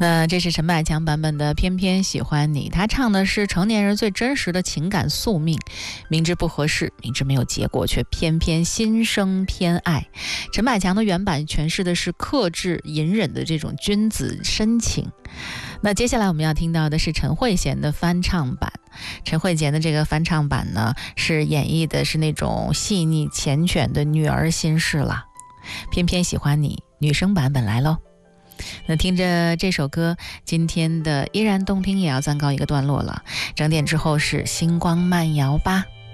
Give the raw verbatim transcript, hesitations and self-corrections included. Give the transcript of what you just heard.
那这是陈百强版本的《偏偏喜欢你》，他唱的是成年人最真实的情感宿命，明知不合适，明知没有结果，却偏偏心生偏爱。陈百强的原版诠释的是克制隐忍的这种君子深情。那接下来我们要听到的是陈慧娴的翻唱版。陈慧娴的这个翻唱版呢，是演绎的是那种细腻缱绻的女儿心事了。偏偏喜欢你，女生版本来咯。那听着这首歌，今天的依然动听也要暂告一个段落了。整点之后是星光慢摇吧。